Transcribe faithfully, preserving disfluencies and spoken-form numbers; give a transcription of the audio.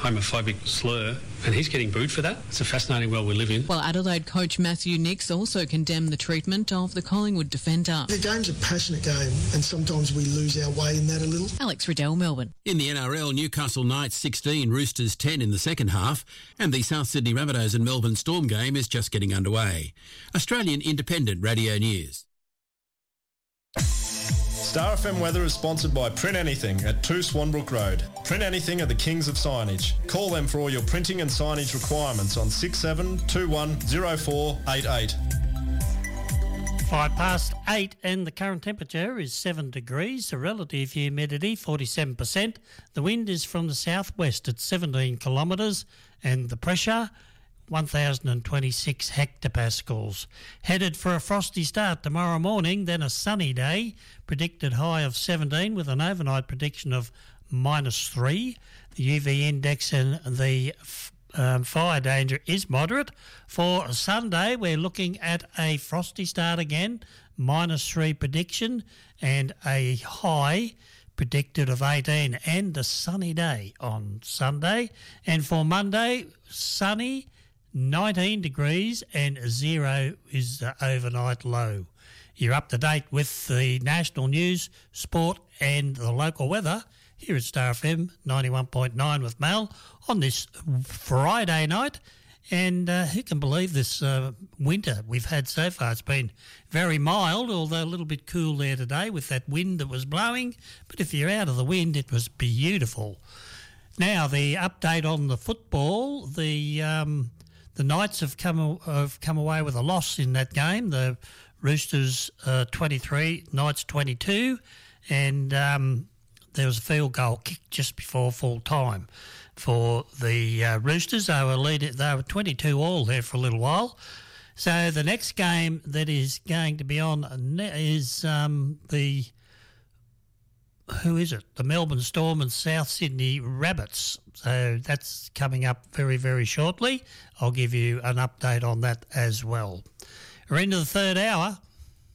homophobic slur, and he's getting booed for that. It's a fascinating world we live in. Well, Adelaide coach Matthew Nicks also condemned the treatment of the Collingwood defender. The game's a passionate game, and sometimes we lose our way in that a little. Alex Riddell, Melbourne. In the N R L, Newcastle Knights sixteen, Roosters ten in the second half, and the South Sydney Rabbitohs and Melbourne Storm game is just getting underway. Australian Independent Radio News. Star F M weather is sponsored by Print Anything at two Swanbrook Road. Print Anything are the kings of signage. Call them for all your printing and signage requirements on six seven two one zero four eight eight. Five past eight and the current temperature is seven degrees. The relative humidity forty-seven percent. The wind is from the southwest at seventeen kilometres and the pressure one thousand twenty-six hectopascals. Headed for a frosty start tomorrow morning, then a sunny day. Predicted high of seventeen with an overnight prediction of minus three. The U V index and the um, fire danger is moderate. For Sunday, we're looking at a frosty start again, minus three prediction, and a high predicted of eighteen, and a sunny day on Sunday. And for Monday, sunny, nineteen degrees, and zero is the overnight low. You're up to date with the national news, sport and the local weather here at Star F M ninety-one point nine with Mel on this Friday night. And uh, who can believe this uh, winter we've had so far? It's been very mild, although a little bit cool there today with that wind that was blowing. But if you're out of the wind, it was beautiful. Now, the update on the football, the... Um, The Knights have come have come away with a loss in that game. The Roosters uh, twenty-three, Knights twenty-two, and um, there was a field goal kicked just before full time for the uh, Roosters. They were leading, they were twenty-two all there for a little while. So the next game that is going to be on is um, the who is it? The Melbourne Storm and South Sydney Rabbits. So that's coming up very, very shortly. I'll give you an update on that as well. We're into the third hour.